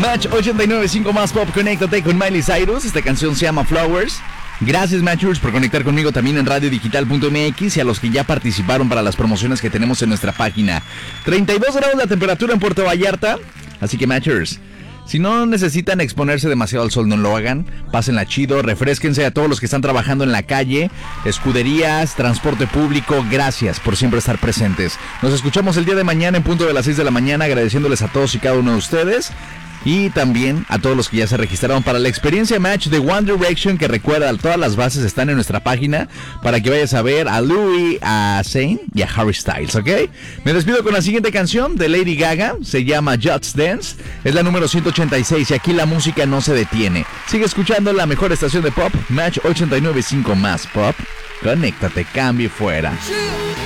Match 89.5 más pop, conéctate con Miley Cyrus. Esta canción se llama Flowers. Gracias, Matchers, por conectar conmigo también en radiodigital.mx y a los que ya participaron para las promociones que tenemos en nuestra página. 32 grados la temperatura en Puerto Vallarta. Así que, Matchers, si no necesitan exponerse demasiado al sol, no lo hagan. Pásenla chido, refrésquense. A todos los que están trabajando en la calle, escuderías, transporte público, gracias por siempre estar presentes. Nos escuchamos el día de mañana en punto de las 6 de la mañana, agradeciéndoles a todos y cada uno de ustedes. Y también a todos los que ya se registraron para la experiencia Match de One Direction, que recuerda, todas las bases están en nuestra página para que vayas a ver a Louis, a Zayn y a Harry Styles, ¿ok? Me despido con la siguiente canción de Lady Gaga, se llama Just Dance, es la número 186 y aquí la música no se detiene. Sigue escuchando la mejor estación de pop, Match 89.5 más pop. Conéctate, cambio fuera.